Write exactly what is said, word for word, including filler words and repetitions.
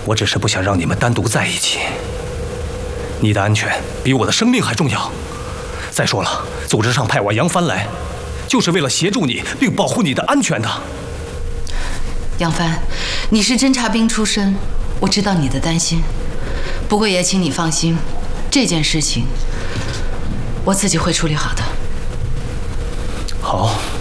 我只是不想让你们单独在一起。你的安全比我的生命还重要。再说了，组织上派我杨帆来，就是为了协助你并保护你的安全的。 杨帆，你是侦察兵出身，我知道你的担心，不过也请你放心，这件事情我自己会处理好的。 好。